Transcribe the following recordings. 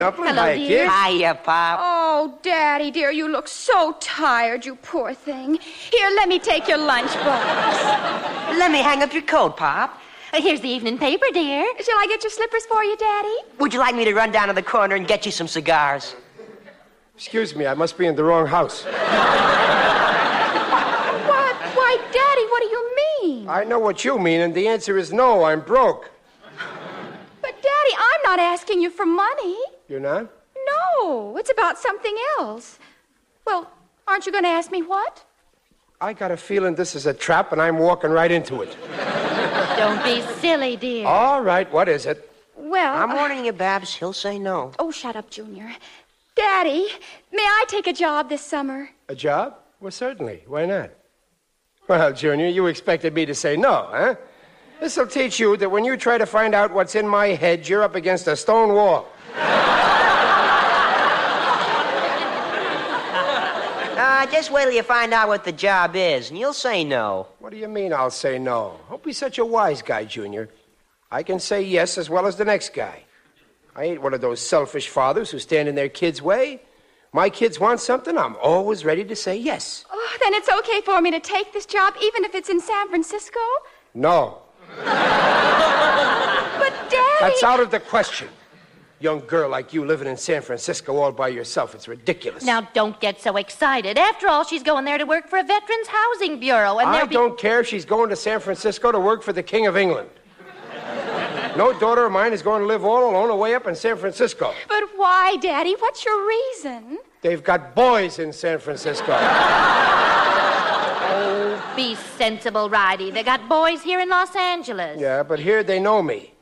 Hello, dear. Hiya, Pop. Oh, Daddy, dear, you look so tired, you poor thing. Here, let me take your lunchbox. Let me hang up your coat, Pop. Here's the evening paper, dear. Shall I get your slippers for you, Daddy? Would you like me to run down to the corner and get you some cigars? Excuse me, I must be in the wrong house. What? Why, Daddy, what do you mean? I know what you mean, and the answer is no, I'm broke. But, Daddy, I'm not asking you for money. You're not? No, it's about something else. Well, aren't you going to ask me what? I got a feeling this is a trap, and I'm walking right into it. Don't be silly, dear. All right, what is it? Well... I'm warning you, Babs. He'll say no. Oh, shut up, Junior. Daddy, may I take a job this summer? A job? Well, certainly. Why not? Well, Junior, you expected me to say no, huh? This'll teach you that when you try to find out what's in my head, you're up against a stone wall. Just wait till you find out what the job is, and you'll say no. What do you mean I'll say no? Don't be such a wise guy, Junior. I can say yes as well as the next guy. I ain't one of those selfish fathers who stand in their kids' way. My kids want something, I'm always ready to say yes. Oh, then it's okay for me to take this job, even if it's in San Francisco? No. But, Daddy... That's out of the question. Young girl like you living in San Francisco all by yourself. It's ridiculous. Now, don't get so excited. After all, she's going there to work for a Veterans Housing Bureau, and I don't care if she's going to San Francisco to work for the King of England. No daughter of mine is going to live all alone away up in San Francisco. But why, Daddy? What's your reason? They've got boys in San Francisco. Oh, be sensible, Ridey. They got boys here in Los Angeles. Yeah, but here they know me.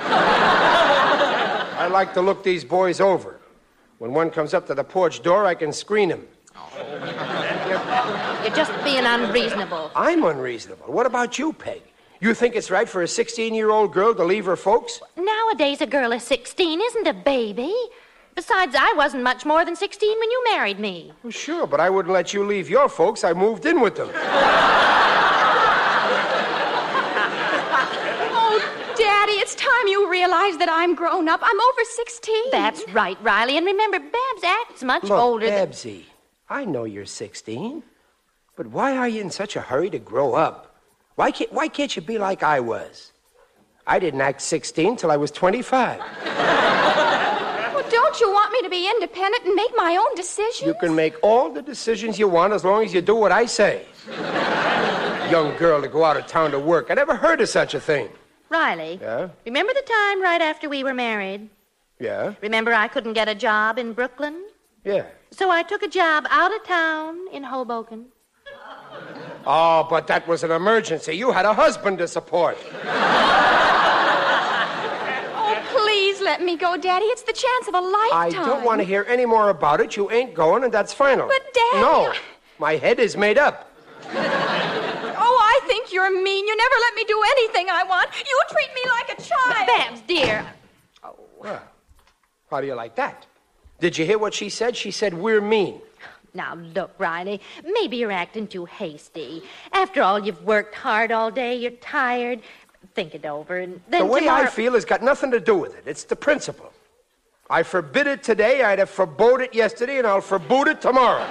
I like to look these boys over. When one comes up to the porch door, I can screen him. You're just being unreasonable. I'm unreasonable. What about you, Peg? You think it's right for a 16-year-old girl to leave her folks? Nowadays, a girl is 16 isn't a baby. Besides, I wasn't much more than 16 when you married me. Well, sure, but I wouldn't let you leave your folks. I moved in with them. Daddy, it's time you realize that I'm grown up. I'm over 16. That's right, Riley. And remember, Babs acts much Look, older than... Babsy, I know you're 16, but why are you in such a hurry to grow up? Why can't you be like I was? I didn't act 16 till I was 25. Well, don't you want me to be independent and make my own decisions? You can make all the decisions you want as long as you do what I say. Young girl to go out of town to work. I never heard of such a thing. Riley. Yeah? Remember the time right after we were married? Yeah? Remember I couldn't get a job in Brooklyn? Yeah. So I took a job out of town in Hoboken. Oh, but that was an emergency. You had a husband to support. Oh, please let me go, Daddy. It's the chance of a lifetime. I don't want to hear any more about it. You ain't going, and that's final. But, Daddy... No, my head is made up. Oh, I think you're mean. You never let me do anything I want. You treat me like a child. Babs, dear. Oh. Well, how do you like that? Did you hear what she said? She said we're mean. Now, look, Riley, maybe you're acting too hasty. After all, you've worked hard all day. You're tired. Think it over, and then the way tomorrow... I feel has got nothing to do with it. It's the principle. I forbid it today. I'd have forbode it yesterday, and I'll forbode it tomorrow.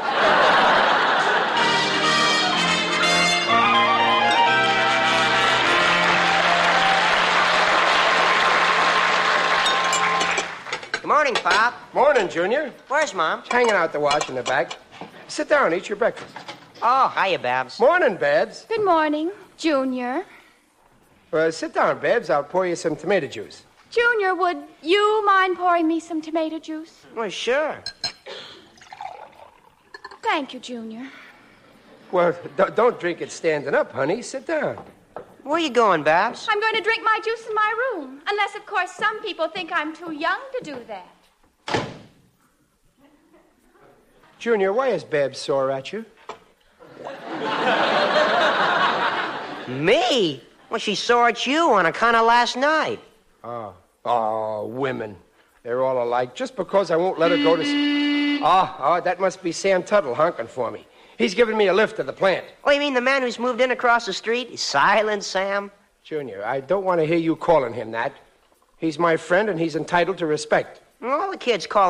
Good morning, Pop. Morning, Junior. Where's Mom? She's hanging out the wash in the back. Sit down, eat your breakfast. Oh, hiya, Babs. Morning, Babs. Good morning, Junior. Sit down, Babs. I'll pour you some tomato juice. Junior, would you mind pouring me some tomato juice? Well, sure. Thank you, Junior. Well, don't drink it standing up, honey. Sit down. Where you going, Babs? I'm going to drink my juice in my room. Unless, of course, some people think I'm too young to do that. Junior, why is Babs sore at you? Me? Well, she saw at you on account of last night. Oh, women. They're all alike. Just because I won't let her go to... Oh, that must be Sam Tuttle honking for me. He's giving me a lift to the plant. Oh, you mean the man who's moved in across the street? Silent Sam? Junior, I don't want to hear you calling him that. He's my friend, and he's entitled to respect. All the kids call